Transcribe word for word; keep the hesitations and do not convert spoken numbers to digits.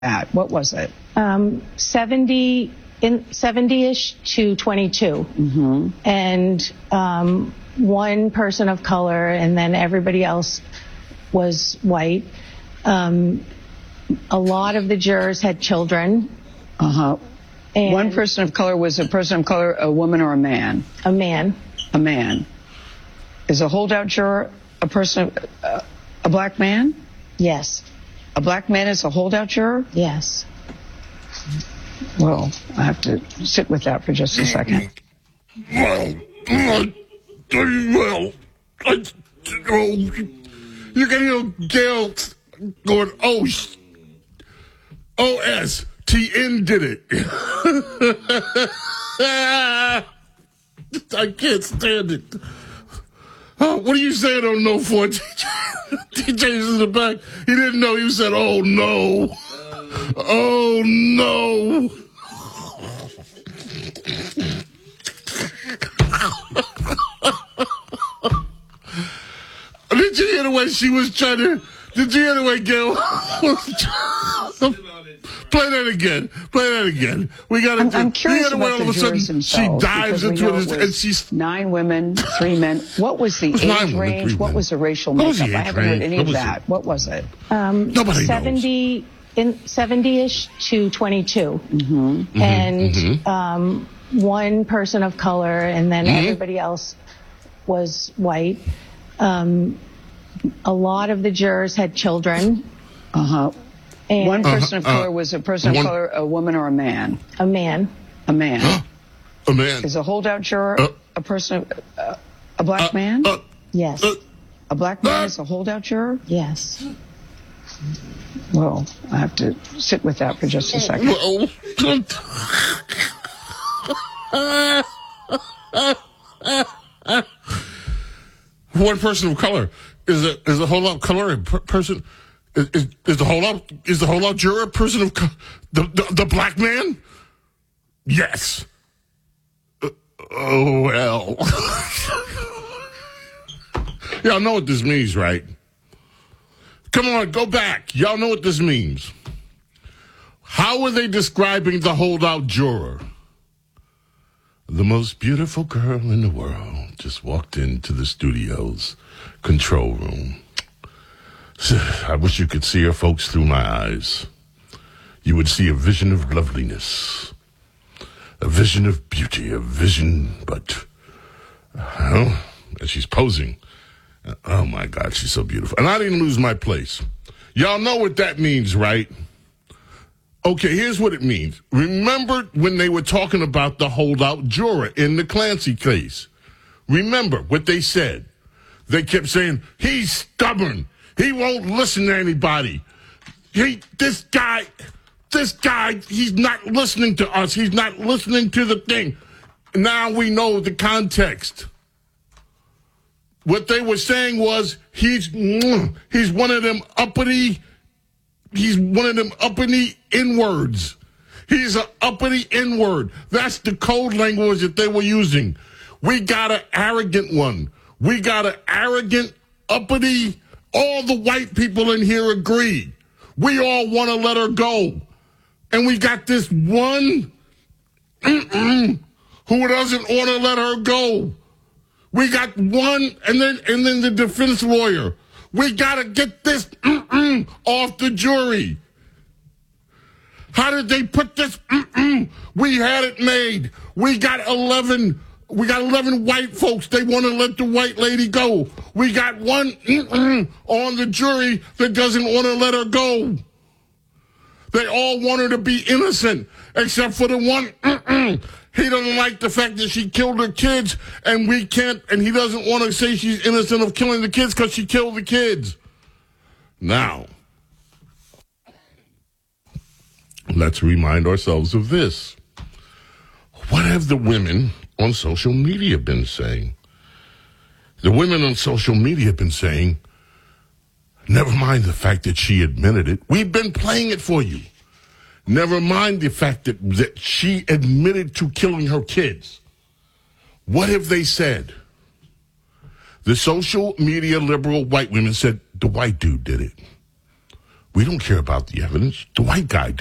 At what was it? Um, seventy in seventy-ish to twenty-two, mm-hmm. and um, one person of color, and then everybody else was white. Um, a lot of the jurors had children. Uh huh. One person of color was a person of color, a woman or a man? A man. A man. Is a holdout juror a person, uh, a black man? Yes. A black man is a holdout juror? Yes. Well, I have to sit with that for just a second. Well, I, well, I, oh, you can hear Gail going, oh, O S, T N did it. I can't stand it. Oh, what are you saying on no four? T J's in the back. He didn't know. He said, oh, no. Oh, no. Did you hear the way she was trying to... Did you hear the way Gail... Play that again. Play that again. We got to. I'm, I'm curious about the jurors themselves. She dives into it, it and she's nine women, three men. What was the age women, range? What men. was the racial makeup? I haven't range? heard any what of that. It? What was it? Um, Nobody seventy knows. in seventy-ish to twenty-two, mm-hmm. and mm-hmm. Um, one person of color, and then mm-hmm. everybody else was white. Um, a lot of the jurors had children. Uh huh. And one person of uh, color was a person one, of color, a woman or a man? A man. A man. A man. Is a holdout juror uh, a person, uh, a black uh, man? Uh, yes. Uh, a black man uh, is a holdout juror? Yes. Well, I have to sit with that for just a second. One person of color is a is a holdout color per- person. Is, is, is the holdout is the holdout juror a person of co- the, the the black man? Yes. Uh, oh well. Y'all know what this means, right? Come on, go back. Y'all know what this means. How are they describing the holdout juror? The most beautiful girl in the world just walked into the studio's control room. I wish you could see her, folks, through my eyes. You would see a vision of loveliness, a vision of beauty, a vision, but, well, as she's posing, oh my God, she's so beautiful. And I didn't lose my place. Y'all know what that means, right? Okay, here's what it means. Remember when they were talking about the holdout juror in the Clancy case? Remember what they said. They kept saying, he's stubborn. He won't listen to anybody. He, this guy, this guy, he's not listening to us. He's not listening to the thing. Now we know the context. What they were saying was, he's, he's one of them uppity, he's one of them uppity N-words. He's an uppity N-word. That's the code language that they were using. We got an arrogant one. We got an arrogant, uppity. All the white people in here agree. We all want to let her go. And we got this one who doesn't want to let her go. We got one, and then and then the defense lawyer. We got to get this off the jury. How did they put this? We had it made. We got eleven. We got eleven white folks. They want to let the white lady go. We got one on the jury that doesn't want to let her go. They all want her to be innocent, except for the one. He doesn't like the fact that she killed her kids, and we can't. And he doesn't want to say she's innocent of killing the kids because she killed the kids. Now, let's remind ourselves of this. What have the women on social media been saying? The women on social media have been saying, never mind the fact that she admitted it. We've been playing it for you. Never mind the fact that, that she admitted to killing her kids. What have they said? The social media liberal white women said, the white dude did it. We don't care about the evidence. The white guy